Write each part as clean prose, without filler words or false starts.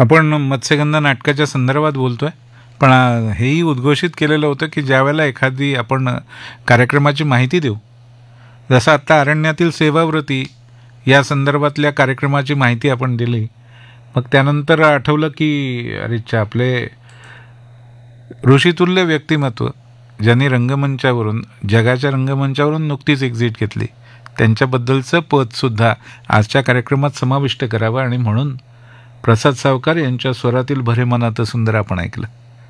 आपण मत्स्यगंधा नाटकाच्या संदर्भात बोलतोय, पण हेही उद्घोषित केलेलं होतं की ज्यावेळेला एखादी आपण कार्यक्रमाची माहिती देऊ, जसं आत्ता अरण्यातील सेवाव्रती या संदर्भातल्या कार्यक्रमाची माहिती आपण दिली, मग त्यानंतर आठवलं की अरेच्छा, आपले ऋषितुल्य व्यक्तिमत्व ज्यांनी रंगमंचावरून, जगाच्या रंगमंचावरून नुकतीच एक्झिट घेतली, त्यांच्याबद्दलचं पदसुद्धा आजच्या कार्यक्रमात समाविष्ट करावं, आणि म्हणून प्रसाद सावकार यांच्या स्वरातील भरे मनात सुंदर आपण ऐकलं.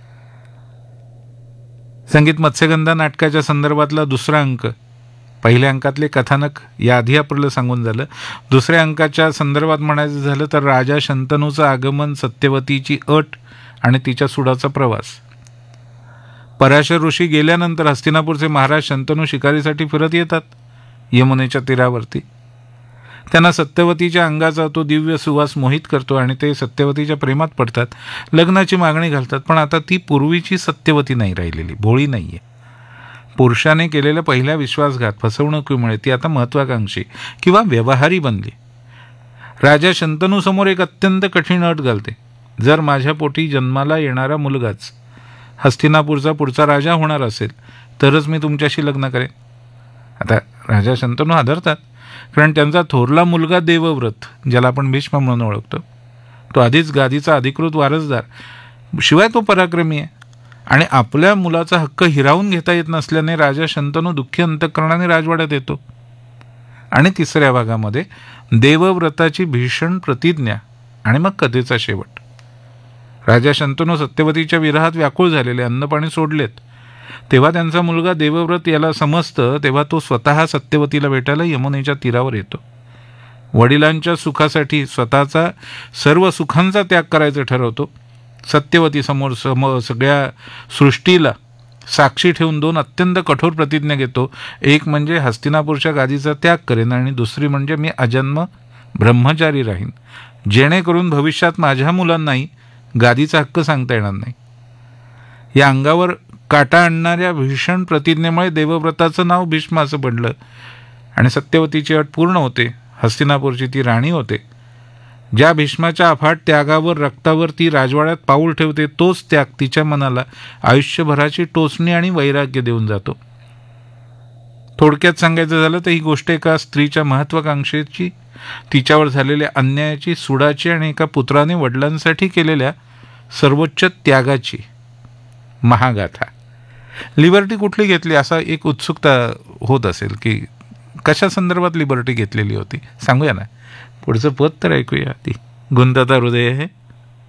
संगीत मत्स्यगंधा नाटकाच्या संदर्भातला दुसरा अंक, पहिल्या अंकातले कथानक याआधी आपल्याला सांगून झालं. दुसऱ्या अंकाच्या संदर्भात म्हणायचं झालं तर राजा शंतनूचं आगमन, सत्यवतीची अट आणि तिच्या सुडाचा प्रवास. पराशर ऋषी गेल्यानंतर हस्तिनापूरचे महाराज शंतनू शिकारीसाठी फिरत येतात यमुनेच्या तीरावरती. त्यांना सत्यवतीच्या अंगाचा तो दिव्य सुवास मोहित करतो आणि ते सत्यवतीच्या प्रेमात पडतात, लग्नाची मागणी घालतात. पण आता ती पूर्वीची सत्यवती नाही राहिलेली, भोळी नाही आहे. पुरुषाने केलेल्या पहिल्या विश्वासघात, फसवणुकीमुळे ती आता महत्त्वाकांक्षी किंवा व्यवहारी बनली. राजा शंतनूसमोर एक अत्यंत कठीण अट घालते. जर माझ्या पोटी जन्माला येणारा मुलगाच हस्तिनापूरचा पुढचा राजा होणार असेल तरच मी तुमच्याशी लग्न करेन. आता राजा शंतनू हादरतात, कारण त्यांचा थोरला मुलगा देवव्रत, ज्याला आपण भीष्म म्हणून ओळखतो, तो आधीच गादीचा अधिकृत वारसदार, शिवाय तो पराक्रमी आहे, आणि आपल्या मुलाचा हक्क हिरावून घेता येत नसल्याने राजा शंतनू दुःखी अंतःकरणाने राजवाड्यात येतो. आणि तिसऱ्या भागामध्ये देवव्रताची भीषण प्रतिज्ञा आणि मग कथेचा शेवट. राजा शंतनू सत्यवतीच्या विरहात व्याकुळ झालेले, अन्नपाणी सोडलेत. तेव्हा त्यांचा मुलगा देवव्रत याला समजतं, तेव्हा तो स्वतः सत्यवतीला भेटायला यमुनेच्या तीरावर येतो. वडिलांच्या सुखासाठी स्वतःचा सर्व सुखांचा त्याग करायचं ठरवतो. सत्यवती समोर सगळ्या सृष्टीला साक्षी ठेवून दोन अत्यंत कठोर प्रतिज्ञा घेतो. एक म्हणजे हस्तिनापूरच्या गादीचा त्याग करेन, आणि दुसरी म्हणजे मी अजन्म ब्रह्मचारी राहीन, जेणेकरून भविष्यात माझ्या मुलांनाही गादीचा हक्क सांगता येणार नाही. या अंगावर काटा आणणाऱ्या भीषण प्रतिज्ञेमुळे देवव्रताचं नाव भीष्म असं पडलं, आणि सत्यवतीची अट पूर्ण होते. हस्तिनापूरची ती राणी होते. ज्या भीष्माच्या अफाट त्यागावर, रक्तावर ती राजवाड्यात पाऊल ठेवते, तोच त्याग तिच्या मनाला आयुष्यभराची टोचणी आणि वैराग्य देऊन जातो. थोडक्यात सांगायचं झालं तर ही गोष्ट एका स्त्रीच्या महत्त्वाकांक्षेची, तिच्यावर झालेल्या अन्यायाची, सुडाची आणि एका पुत्राने वडिलांसाठी केलेल्या सर्वोच्च त्यागाची महागाथा. लिबर्टी कुठली घेतली असा एक उत्सुकता होत असेल की कशा संदर्भात लिबर्टी घेतलेली होती, सांगूया ना. पुढचं पद तर ऐकूया. ती गुंतता हृदय आहे.